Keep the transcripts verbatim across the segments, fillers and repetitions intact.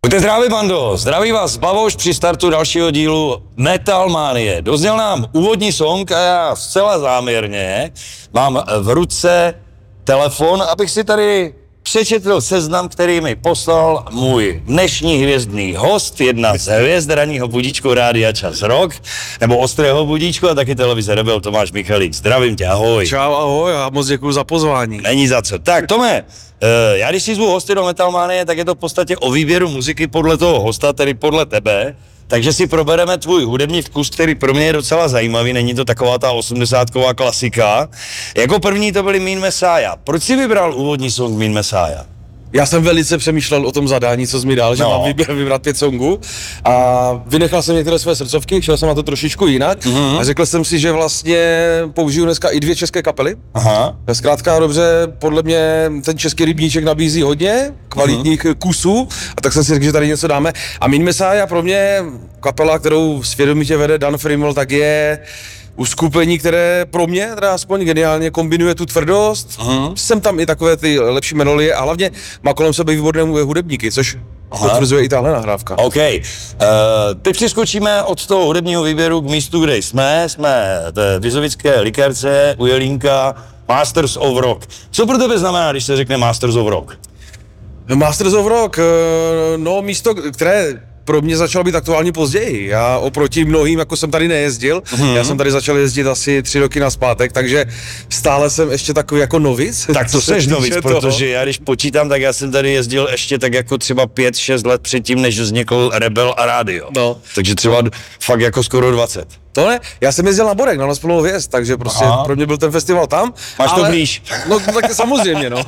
Buďte zdraví, bando, zdraví vás Bavoš při startu dalšího dílu Metal Manie. Dozněl nám úvodní song a já zcela záměrně mám v ruce telefon, abych si tady přečetl seznam, který mi poslal můj dnešní hvězdný host, jedna z hvězd ranního budíčku Rádia Čas Rock, nebo ostrého budíčku a taky televize Rebel, Tomáš Michalík. Zdravím tě, ahoj. Čau, ahoj a moc děkuju za pozvání. Není za co. Tak, Tome, já když si zvu hosty do Metal Manie, tak je to v podstatě o výběru muziky podle toho hosta, tedy podle tebe. Takže si probereme tvůj hudební vkus, který pro mě je docela zajímavý, není to taková ta osmdesátková klasika. Jako první to byly Mean Messiah. Proč jsi vybral úvodní song Mean Messiah? Já jsem velice přemýšlel o tom zadání, co jsi mi dal, že No. mám vybrat, vybrat pět songů a vynechal jsem některé své srdcovky, šel jsem na to trošičku jinak mm-hmm. a řekl jsem si, že vlastně použiju dneska i dvě české kapely. Aha. Zkrátka dobře, podle mě ten český rybníček nabízí hodně kvalitních mm-hmm. kusů a tak jsem si řekl, že tady něco dáme. A Mean Messiah pro mě kapela, kterou svědomitě vede Dan Friml, tak je uskupení, které pro mě teda aspoň geniálně kombinuje tu tvrdost, uh-huh. jsem tam i takové ty lepší melodie a hlavně má kolem sebe výborné hudebníky, což Aha. potvrzuje i tahle nahrávka. OK. Uh, teď přiskočíme od toho hudebního výběru k místu, kde jsme. Jsme v Vizovické likérce u Jelínka, Masters of Rock. Co pro tebe znamená, když se řekne Masters of Rock? Masters of Rock, no místo, které pro mě začalo být aktuální později. Já oproti mnohým, jako jsem tady nejezdil, hmm. já jsem tady začal jezdit asi tři roky nazpátek, takže stále jsem ještě takový jako novic. Tak to seš novic, toho. Protože já když počítám, tak já jsem tady jezdil ještě tak jako třeba pět šest let předtím, než vznikl Rebel a rádio. No. Takže třeba fakt jako skoro dvacet. To ne, já jsem jezdil na Borek, na Plnou hvězd, takže prostě Aha. pro mě byl ten festival tam. Máš ale, to blíž. No tak samozřejmě, no.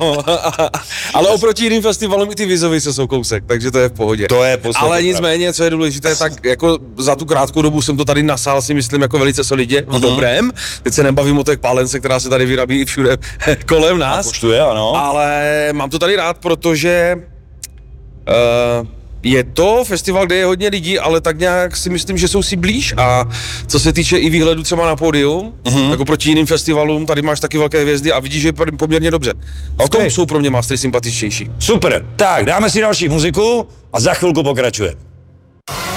Ale oproti jiným festivalům i ty Vizovice jsou kousek, takže to je v pohodě. To je podstatě. Ale nicméně, co je důležité, tak jako za tu krátkou dobu jsem to tady nasál, si myslím, jako velice solidně, v uh-huh. dobrém. Teď se nebavím o té pálence, která se tady vyrábí i všude kolem nás. Poštuje, ano. Ale mám to tady rád, protože uh, je to festival, kde je hodně lidí, ale tak nějak si myslím, že jsou si blíž a co se týče i výhledu třeba na pódium, uh-huh. jako proti jiným festivalům, tady máš taky velké hvězdy a vidíš, že je poměrně dobře. V okay. tom jsou pro mě mastery sympatičtější. Super, tak dáme si další muziku a za chvilku pokračujeme.